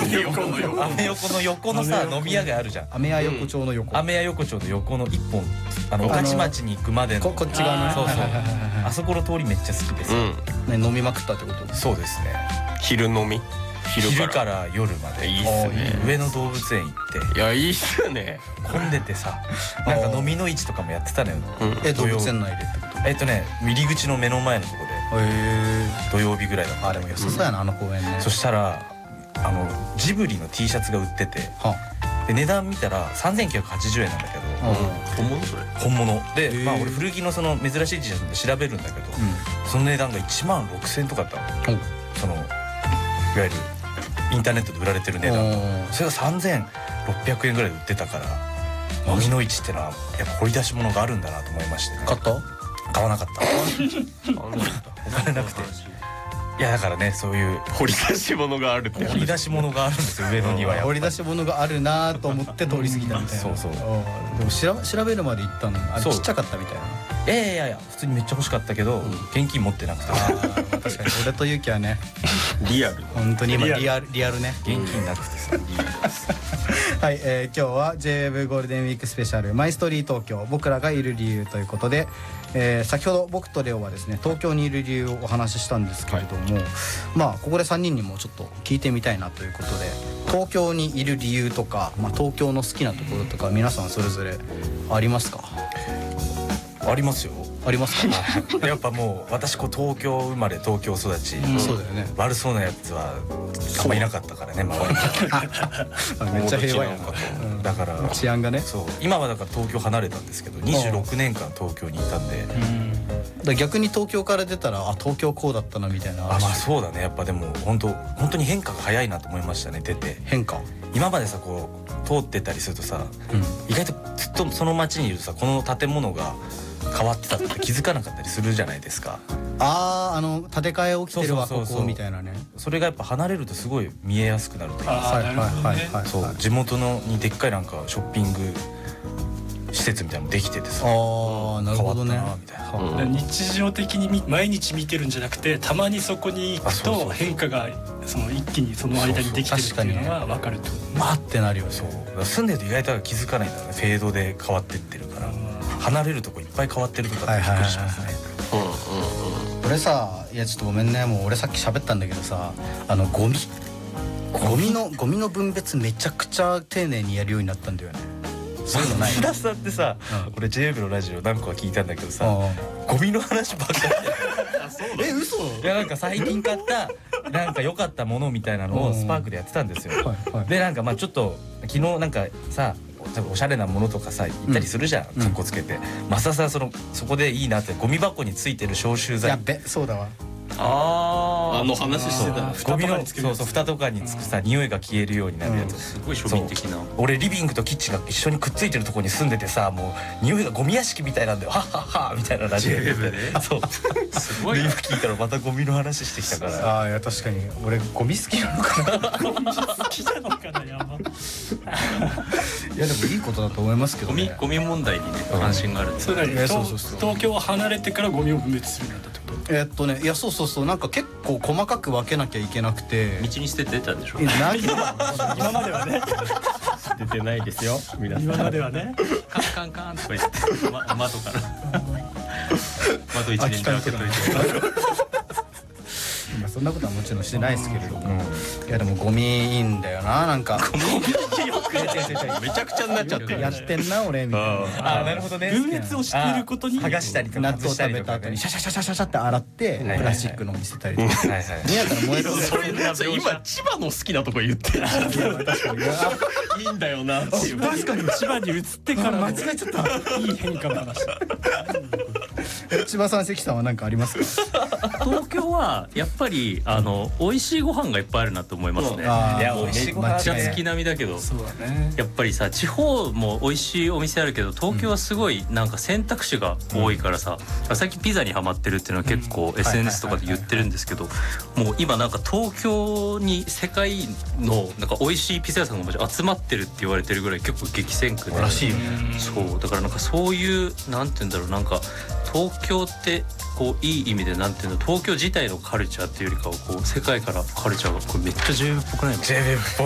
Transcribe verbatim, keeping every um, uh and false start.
横の横アメ横の横のさ飲み屋街あるじゃん。 アメヤ横丁の横、 アメヤ横丁の横の一本あの御徒町に行くまでのこ, こっち側のね、 そうそうあそこの通りめっちゃ好きです、 ね、飲みまくったってこと？ そうですね。 昼飲み昼から、昼から夜までいいっすね。 上野動物園行って、 いやいいっすよね。 混んでてさ、なんか飲みの市とかもやってたのよ、 うん、え動物園内でってこと？ えっとね入り口の目の前のところで、へー土曜日ぐらいだった。 あでも良さそうやな、うん、あの公園ね。 そしたらあのジブリの T シャツが売ってて、はで値段見たらさんぜんきゅうひゃくはちじゅうえんなんだけど、うん、 本物それ本物で、まあ俺古着のその珍しい T シャツで調べるんだけど、うん、その値段がいちまんろくせんえんとかだったの、うん、そのいわゆるインターネットで売られてる値段、それがさんぜんろっぴゃくえんぐらいで売ってたから、飲みの市ってのはやっぱ掘り出し物があるんだなと思いましてね。 買った？ 買わなかったお金なくて。いやだからねそういう掘り出し物があるって掘り出し物があるんですよ上野には。 掘り出し物があるなと思って通り過ぎたみたいな。 そうそう。でも調調べるまで行ったのあれちっちゃかったみたいな。 いやいやいや普通にめっちゃ欲しかったけど、うん、現金持ってなくて。 確かに俺とゆきはねリアル本当に今リアルリアルね現金なくてさリアルです。 はい、えー、今日は ジェイウェーブ ゴールデンウィークスペシャルマイストーリー東京僕らがいる理由ということで、えー、先ほど僕とレオはですね東京にいる理由をお話ししたんですけれども、はい、まあここでさんにんにもちょっと聞いてみたいなということで東京にいる理由とか、まあ、東京の好きなところとか皆さんそれぞれありますか？ ありますよ。 ありますか？やっぱもう私こう東京生まれ東京育ち、 うん、そうだよね。悪そうなやつはあんまいなかったからね周りに。 めっちゃ平和やな。 だから治安がね。 そう今はだから東京離れたんですけどにじゅうろくねんかん東京にいたんで、うん、 だ逆に東京から出たらあ東京こうだったなみたいな。 あまあそうだね。やっぱでも本当本当に変化が早いなと思いましたね。出て変化今までさこう通ってたりするとさ、うん、意外とずっとその街にいるとさこの建物が変わってたって気づかなかったりするじゃないですか。 あああの建て替え起きてるわここみたいなね。 それがやっぱ離れるとすごい見えやすくなるというか、 はいはいはいはい。 そう地元のにでっかいなんかショッピング施設みたいなのできててさ、 ああなるほどね。 みたいな、うん、日常的に毎日見てるんじゃなくてたまにそこに行くと変化がその一気にその間にできてるっていうのは分かると思う。 わってなるよね。 そう住んでると意外と気づかないんだね。フェードで変わってってるから、離れるとこいっぱい変わってるとかってびっくりしますね。 俺さいやちょっとごめんねもう俺さっき喋ったんだけどさあのゴミゴミのゴミの分別めちゃくちゃ丁寧にやるようになったんだよね。そういうのない？ 津田さんってさ、うん、俺 ジェイウェーブ のラジオ何個か聞いたんだけどさ、ゴミの話ばっかりえ嘘？ いやなんか最近買ったなんか良かったものみたいなのをスパークでやってたんですよ。はいはい、でなんかまあちょっと昨日なんかさおしゃれなものとかさ行ったりするじゃん、うん、かっこつけて、まささそのそこでいいなってゴミ箱についてる消臭剤。 やべそうだわ。 ああの話してた。 ゴミのそうそう蓋とかにつくさ匂いが消えるようになるやつ、うん、 すごい庶民的な。 俺リビングとキッチンが一緒にくっついてるところに住んでてさもう匂いがゴミ屋敷みたいなんだよはっはっはみたいなラジオで、そうすごい今聞いたらまたゴミの話してきたから。 ああいや確かに俺ゴミ好きなのかな。 ゴミ好きなのかなやば。 いやでもいいことだと思いますけどね。 ゴミゴミ問題にね関心がある。 そうだね。東京を離れてからゴミを分別するようになったってこと。 えー、っとねいやそうそうそうなんか結構細かく分けなきゃいけなくて道に捨ててたんでしょ。 今まではね捨ててないですよ皆さん。 今まではねカンカンカンとか言って、ま、窓から窓一年で開けといて今そんなことはもちろんしてないですけれども、うん、いやでもゴミいいんだよななんかゴミよくめちゃくちゃになっちゃってるやってんな俺みたいな。あなるほどね。 分別をしていることに剥がしたりとか納豆食べた後にシャシャシャシャシャシャって洗ってプラスチックの見せたりとか宮から燃える。 それ今千葉の好きなとこ言ってる。いいんだよなっていう。 確かに千葉に移ってから間違えちゃったいい変化の話。 千葉さん関さんは何かありますか？ 東京はやっぱりあの美味しいご飯がいっぱいあるなと思いますね。いやもうめっちゃ月並みだけど、 そうだね。 やっぱりさ地方も美味しいお店あるけど東京はすごいなんか選択肢が多いからさ、うん、最近ピザにハマってるっていうのは結構 エスエヌエス とかで言ってるんですけど、もう今なんか東京に世界のなんか美味しいピザ屋さんが集まってるって言われてるぐらい結構激戦区でらしいよね。 そうだからなんかそういうなんて言うんだろうなんか東京ってこういい意味でなんていうの東京自体のカルチャーっていうよりかはこう世界からカルチャーがこれめっちゃ ジェイウェーブ っぽくないの？ ジェイウェーブ っぽい。